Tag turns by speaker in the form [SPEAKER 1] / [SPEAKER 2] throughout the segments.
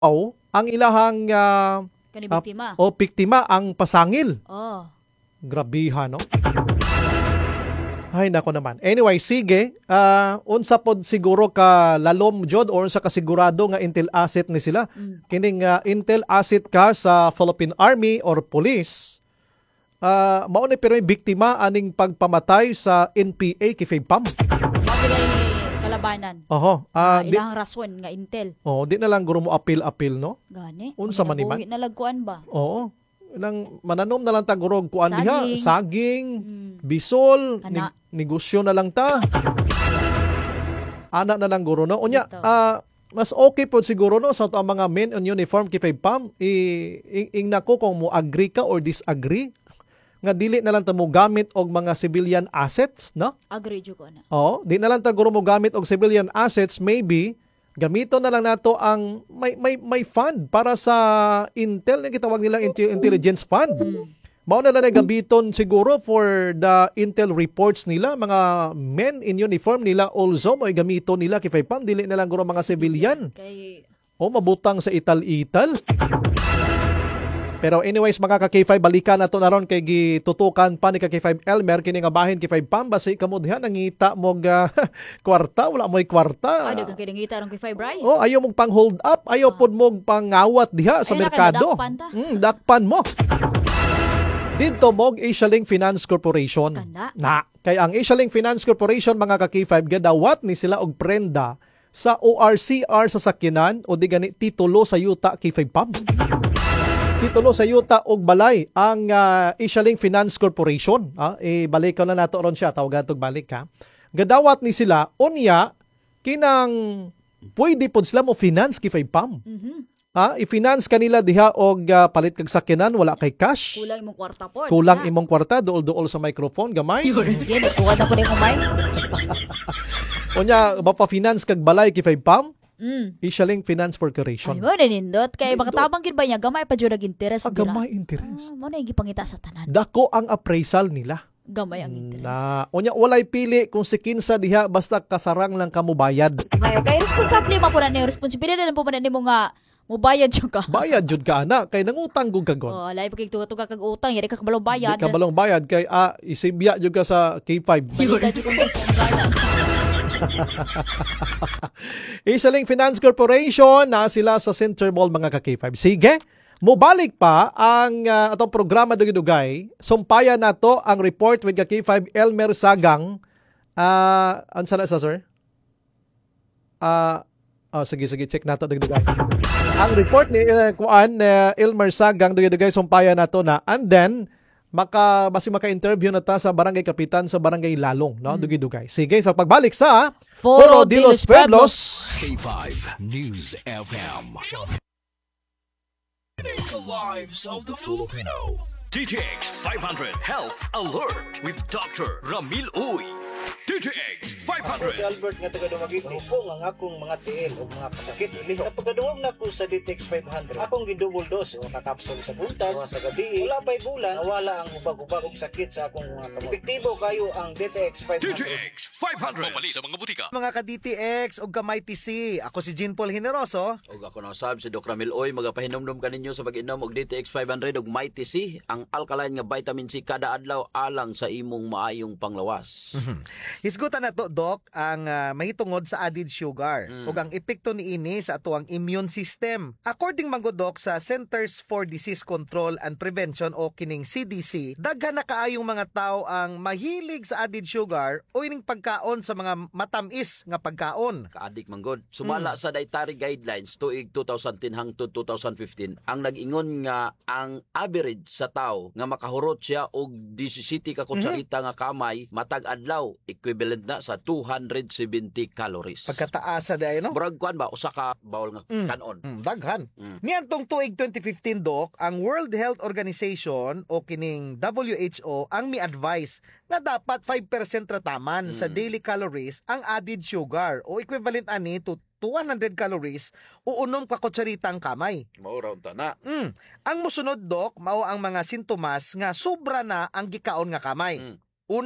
[SPEAKER 1] ang ilahang
[SPEAKER 2] Kani biktima.
[SPEAKER 1] biktima ang pasangil.
[SPEAKER 2] Oh.
[SPEAKER 1] Grabiha, no? Ay, nako naman. Anyway, sige. Unsa pod siguro ka lalom jod or unsa ka sigurado nga intel asset ni sila. Kining intel asset ka sa Philippine Army or Police. Mao ni pero biktima aning pagpamatay sa NPA kay FEBPAM.
[SPEAKER 2] Mabigay kalabanan.
[SPEAKER 1] Oho.
[SPEAKER 2] Ilang rason nga intel.
[SPEAKER 1] Di na lang guro mo apil-apil, no?
[SPEAKER 2] Gani.
[SPEAKER 1] Unsa man ni man?
[SPEAKER 2] Nalagkuan ba?
[SPEAKER 1] Oo. Nang mananom na lang ta gurog kuan diha, saging, bisol,
[SPEAKER 2] Ana.
[SPEAKER 1] negosyo na lang ta. Ana na lang guro, no? Unya, mas okay po siguro, no, sa ang mga men on uniform kay FEBPAM, nako kung mo agree ka or disagree, nga dili na lang ta mo gamit og mga civilian assets, no?
[SPEAKER 2] Agree jud ko na.
[SPEAKER 1] Oo, di na lang ta guro mo gamit og civilian assets, maybe gamito na lang nato ang may fund para sa intel na gitawag nilang intelligence fund. Mao na lang gabiton siguro for the intel reports nila, mga men in uniform nila also mo gamito nila kay FEBPAM, dili na lang guro mga civilian.
[SPEAKER 2] Kay
[SPEAKER 1] Mabutang sa ital-ital. Pero anyways, mga ka-K5, balikan na to na ron kay gitutukan pa ni ka-K5 Elmer, kini nga bahin K5 Basi kamo diha nangita mog kwarta, wala mo'y kwarta.
[SPEAKER 2] dagang kinangita ron kay Fibray.
[SPEAKER 1] Ayaw mong pang hold up, ayaw pod mog pangawat diha sa
[SPEAKER 2] Ay,
[SPEAKER 1] merkado.
[SPEAKER 2] dakpan ta.
[SPEAKER 1] Dakpan mo. Dito mog Asialink Finance Corporation.
[SPEAKER 2] Kanda.
[SPEAKER 1] Kay ang Asialink Finance Corporation, mga ka-K5, gadawat ni sila og prenda sa ORCR sa sakyanan o di gani titulo sa yuta K5 Pump. Titulo sa yuta og balay ang Asialink Finance Corporation. Balik ko na nato ron siya, tawagan tog balik ha. Gadawat ni sila unya kinang pwede pod sila mo finance kay FEBPAM. I-finance kanila diha og palit kag sakyanan, wala kay cash.
[SPEAKER 2] Kulang imong kwarta po.
[SPEAKER 1] Kulang imong kwarta, duol-duol sa microphone gamay.
[SPEAKER 2] Yan, kuha na po na kumay.
[SPEAKER 1] Unya mapa-finance kag balay kay FEBPAM. Asialink Finance Corporation.
[SPEAKER 2] Ay mo na nindot kay makatabang gid ba niya gamay pa jud ang interest dira.
[SPEAKER 1] Gamay interest.
[SPEAKER 2] Mo na gipangita sa tanan.
[SPEAKER 1] Dako ang appraisal nila.
[SPEAKER 2] Gamay ang interest.
[SPEAKER 1] Unya walay pili kung si kinsa diha basta kasarang lang kamo bayad.
[SPEAKER 2] Kay responsable man po na ni responsibilidad na po man nimo nga mobayad jud ka.
[SPEAKER 1] Bayad jud ka ana kay nangutang gud kagon.
[SPEAKER 2] Lahi pagkituga kag utang, yari ka kabalong bayad.
[SPEAKER 1] Di ka balong bayad kay isibya jud ka sa K5.
[SPEAKER 2] Balita jud kung
[SPEAKER 1] Asialink Finance Corporation na sila sa Center Mall, mga ka-K5. Sige, mubalik pa ang atong programa dugay-dugay. Sumpayan nato ang report with ka-K5 Elmer Sagang. Ansa na sa sir? Sige, check nato dugay-dugay. Ang report ni Elmer Sagang dugay-dugay sumpayan nato na, and then basi maka-interview na ta sa barangay kapitan sa barangay Lalong, no? Dugay-dugay. Sige, sa pagbalik sa Foro de los Pueblos.
[SPEAKER 3] K5 News FM. The lives of the Filipino. DTX 500 Health Alert with Dr. Ramil Uy. DTX 500.
[SPEAKER 4] Si Albert nga taga Dumagiti. Opo nga akong mga tiil o mga pasakit iliho. Napagaduwag na ko sa DTX 500. Akong gidouble dose o kakapsol sa buntag o sa gabi. Wala pa'y bulan, nawala ang ubag-ubag og sakit sa akong mga kamot. Epektibo kayo ang DTX 500.
[SPEAKER 3] DTX 500. Mabali sa mga butika.
[SPEAKER 5] Mga ka-DTX o gamay TC, ako si Jean Paul Generoso.
[SPEAKER 6] O ako na usab si Dr. Ramil Uy, magapahinomdom kaninyo sa pag-inom og DTX 500 og Mighty C, ang alkaline nga vitamin C kada adlaw alang sa imong maayong panglawas.
[SPEAKER 5] Hisgutan na to, Doc, ang mahitungod sa added sugar ug ang epekto niini sa ato ang immune system. According man gud, Doc, sa Centers for Disease Control and Prevention o kining CDC, daghan na kaayong mga tao ang mahilig sa added sugar o ining pagkaon sa mga matamis nga pagkaon.
[SPEAKER 6] Kaadik man gud. Sumala sa dietary guidelines tuig 2010 hangtod 2015, ang nag-ingon nga ang average sa tao nga makahurot siya og 17 ka kutsarita nga kamay matag adlaw, equivalent na sa 270 calories.
[SPEAKER 5] Pagkataasa day, no?
[SPEAKER 6] Murag kuan ba usa ka bawol nga kanon.
[SPEAKER 5] Daghan. Niantong tuig 2015, Doc, ang World Health Organization o kining WHO ang mi-advise na dapat 5% rataman sa daily calories ang added sugar o equivalent ani to 200 calories o 6 ka kutsaritang kamay.
[SPEAKER 6] Mao raw ta na.
[SPEAKER 5] Ang musunod, Doc, mao ang mga sintomas nga sobra na ang gikaon nga kamay. Una,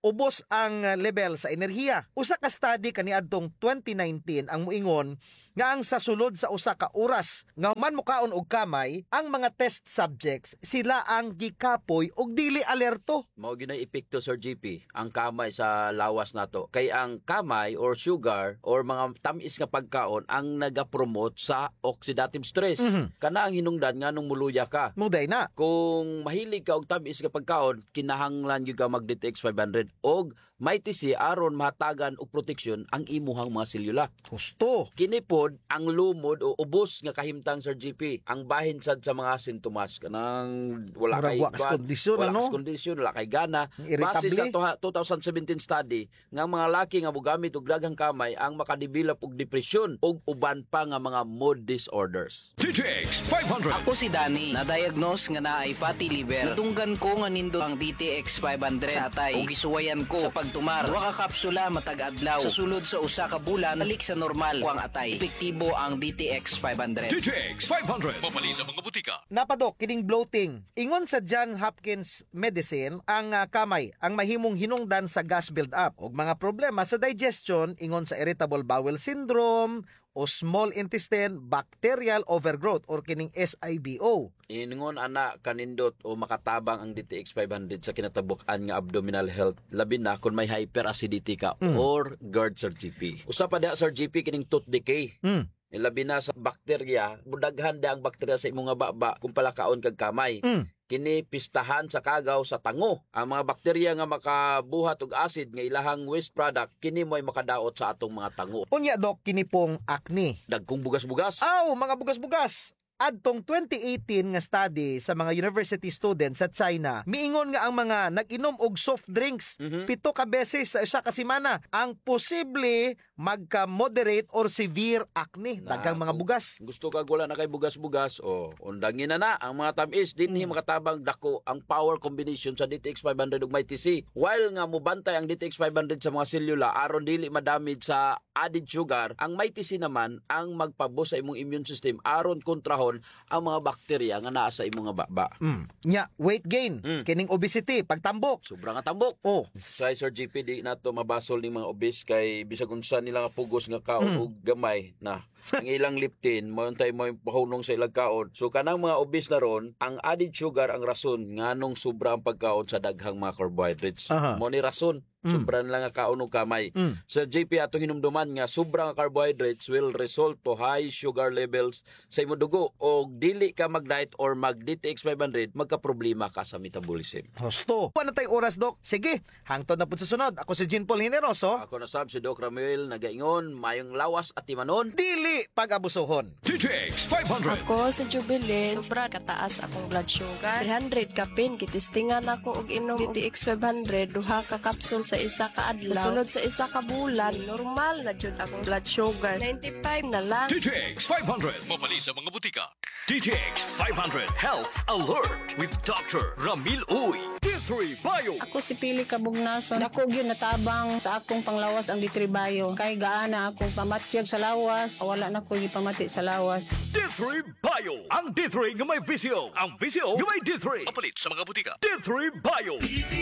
[SPEAKER 5] ubos ang level sa enerhiya. Usa ka study kaniadtong 2019 ang muingon nga ang sa sulod sa usa ka oras nga human mukaon og kamay, ang mga test subjects sila ang gikapoy og dili alerto.
[SPEAKER 6] Mao ginay epekto Sir GP ang kamay sa lawas nato. Kay ang kamay or sugar or mga tamis nga pagkaon ang nagapromote sa oxidative stress. Kana ang hinungdan nganong muluya ka.
[SPEAKER 5] Muday na.
[SPEAKER 6] Kung mahilig ka og tamis nga pagkaon, kinahanglan gyud ka mag DTX 500 og may TC aron mahatagan og proteksyon ang imuhang mga selula.
[SPEAKER 5] Husto.
[SPEAKER 6] Kini pod ang lumod o ubos nga kahimtang Sir GP, ang bahin sad sa mga sintomas kanang wala
[SPEAKER 5] Murag
[SPEAKER 6] kay
[SPEAKER 5] wakas kondisyon,
[SPEAKER 6] wala
[SPEAKER 5] ano?
[SPEAKER 6] kas kondisyon, wala kay gana.
[SPEAKER 5] Irritable.
[SPEAKER 6] Base sa 2017 study nga ang mga laki nga mogamit og daghang kamay ang makadevelop og depresyon ug uban pa nga mga mood disorders.
[SPEAKER 3] DTX 500.
[SPEAKER 7] Ako si Danny, na-diagnose nga naay fatty liver. Nadunggan ko nga nindo ang DTX 500 sa atay. Ug gisuwayan ko sa pagtumar. Duha ka kapsula matag adlaw. Sa sulod sa usa ka bulan, balik sa normal ko ang atay. Epektibo ang DTX 500.
[SPEAKER 3] DTX 500. Mapali sa mga butika.
[SPEAKER 5] Napadok kining bloating. Ingon sa John Hopkins Medicine, ang kamay ang mahimong hinungdan sa gas build-up ug mga problema sa digestion ingon sa irritable bowel syndrome o small intestine bacterial overgrowth or kining SIBO.
[SPEAKER 6] Ingon ana kanindot o makatabang ang DTX 500 sa kinatabuk-an nga abdominal health labi na kung may hyperacidity ka or GERD Sir GP. Usa pa da Sir GP kining tooth decay. Labi na sa bakterya, budaghan da ang bakterya sa imong nga baba kung palakaon kag kamay. Kini pistahan sa kagaw sa tango. Ang mga bakterya nga makabuhat og acid nga ilahang waste product, kini mo'y makadaot sa atong mga tango.
[SPEAKER 5] Unya dok kini pong acne.
[SPEAKER 6] Dagkong bugas-bugas.
[SPEAKER 5] Mga bugas-bugas. Adtong 2018 nga study sa mga university students sa China, miingon nga ang mga nag-inom og soft drinks 7 ka beses sa isa ka semana ang posible magka-moderate or severe acne, daghang mga bugas.
[SPEAKER 6] Gusto kag wala na kay bugas-bugas, undangin na ang mga tamis dinhi makatabang dako ang power combination sa DTX 500 ug may TC. While nga mobantay ang DTX 500 sa mga selula aron dili madamage sa added sugar, ang may TC naman ang magpabos sa imong immune system aron kontrahon ang mga bakterya nga naa sa imong nga baba.
[SPEAKER 5] Nya, weight gain, kining obesity, pagtambok.
[SPEAKER 6] Sobra nga tambok.
[SPEAKER 5] Oh.
[SPEAKER 6] Sa Sir GP di nato mabasol ni mga obese kay bisag unsa nila nga pugos nga kaon og gamay na ang ilang liptin mauntay mo pahunong sa ilang kaon. So kanang mga obese na ron, ang added sugar ang rason nganong sobra ang pagkaon sa daghang mga carbohydrates. Mo ni rason. Sobra na lang nga kaon og kamay. Sa JP atong hinumduman nga sobra nga carbohydrates will result to high sugar levels sa imong dugo o dili ka mag-diet or mag-DTX 500 magka-problema ka sa metabolism.
[SPEAKER 5] Husto. Ano tay oras dok? Sige, hangtod na pud sa sunod. Ako si Jean Paul Hineroso.
[SPEAKER 6] Ako na sab si Doc Ramil nagaingon mayong lawas at timanon.
[SPEAKER 5] Dili pag-abusohon.
[SPEAKER 3] DTX 500.
[SPEAKER 8] Ako sa Jubilee, sobra kataas akong blood sugar. 300 ka pin, kitistingan ako og inom DTX 500, duha ka capsule sa isa ka adlaw. Sulod sa isa ka bulan, normal na jud akong blood sugar. 95 na lang.
[SPEAKER 3] DTX 500. Mapali sa mga butika. DTX 500 Health Alert with Dr. Ramil Uy. D3 Bio.
[SPEAKER 9] Ako si Pili Kabugnason. Dako gyud natabang sa akong panglawas ang D3 Bio. Kay gaana akong pamatyag sa lawas, wala na ko gipamati sa lawas.
[SPEAKER 3] D3 Bio. Ang D3 nga may visio. Ang visio nga may D3. Mapalit sa mga butika. D3 Bio.